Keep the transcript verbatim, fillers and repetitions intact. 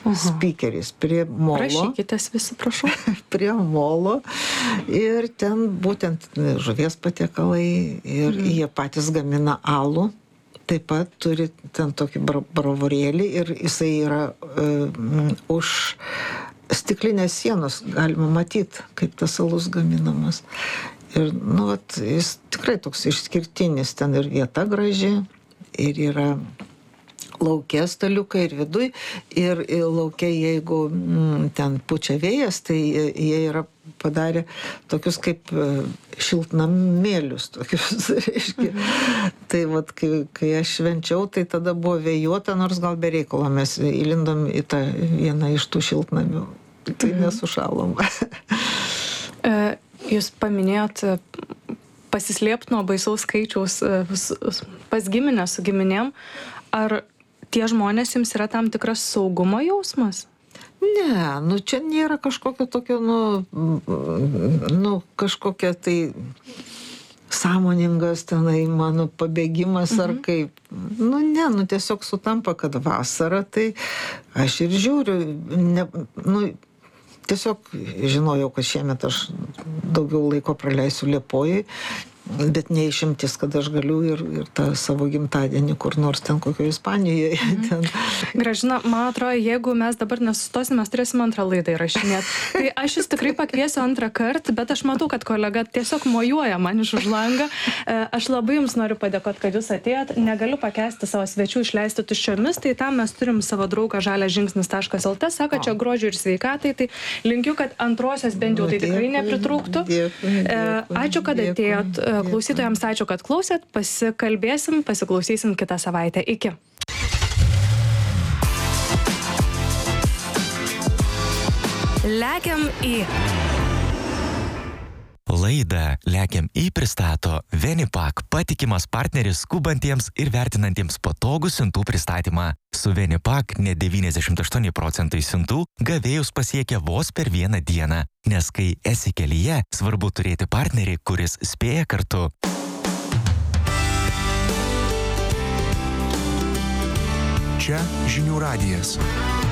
spikeris prie molo. Rašykitės visi, prašau. Prie molo. Ir ten būtent žuvies patiekalai ir mm. jie patys gamina alų. Taip pat turi ten tokį bravorėlį ir jisai yra uh, už stiklinės sienos, galima matyti, kaip tas alus gaminamas. Ir, nu, vat, jis tikrai toks išskirtinis, ten ir vieta graži, ir yra lauke staliukai ir viduj, ir lauke, jeigu mm, ten pučia vėjas, tai jie yra padarė tokius kaip šiltnamėlius, tokius, reiškia. Mhm. Tai vat, kai, kai aš švenčiau, tai tada buvo vėjuota, nors gal be reikalo mes įlindom į tą vieną iš tų šiltnamių. Tai mhm. nesušalom. Jūs paminėjot pasislėpti nuo baisaus skaičiaus pas giminę su giminėm. Ar tie žmonės jums yra tam tikras saugumo jausmas? Ne, nu čia nėra kažkokio tokio, nu, nu kažkokia tai sąmoningas tenai mano pabėgimas mhm. ar kaip. Nu ne, nu tiesiog sutampa, kad vasara, tai aš ir žiūriu, ne, nu, tiesiog žinojau, kad šiemet aš daugiau laiko praleisiu Liepojoj, bet neišimtis, kad aš galiu ir, ir tą savo gimtadienį kur nors ten kokio Ispanijoje. Mhm. Ten. Gražina, man atrodo, jeigu mes dabar nesustosim, mes turėsim antrą laidą įrašinėti. Tai aš jūs tikrai pakviesiu antrą kartą, bet aš matau, kad kolega tiesiog mojuoja man iš už langą. Aš labai jums noriu padėkoti, kad jūs atėjot. Negaliu pakęsti savo svečių išleisti tuščiomis, tai tam mes turim savo draugą žalias žingsnis taškas lt, sako, čia grožiui ir sveikatai, tai linkiu, kad antrosios bent jau tai tikrai nepritrūktų. Dėkui, dėkui, ačiū, kad dėkui, atėjot. dėkui. Klausytojams ačiū, kad klausėt, pasikalbėsim, pasiklausysim kitą savaitę. Iki. Lekiam į. Laidą Lekiam į pristato Venipak, patikimas partneris skubantiems ir vertinantiems patogų siuntų pristatymą. Su Venipak net devyniasdešimt aštuoni procentai siuntų gavėjus pasiekia vos per vieną dieną, nes kai esi kelyje, svarbu turėti partnerį, kuris spėja kartu. Čia Žinių radijas.